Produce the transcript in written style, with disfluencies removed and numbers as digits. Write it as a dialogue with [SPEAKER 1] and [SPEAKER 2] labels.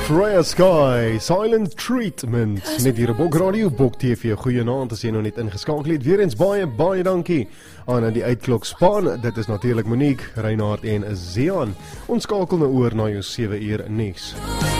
[SPEAKER 1] Freya Sky, Silent Treatment, net hier op Bok Radio, Bok TV, goeienaand as jy nog net ingeskakel het, weer eens baie dankie aan die uitklok span, dit is natuurlijk Monique, Reinhard en Zean, ons skakel nou oor na jou 7 uur nuus.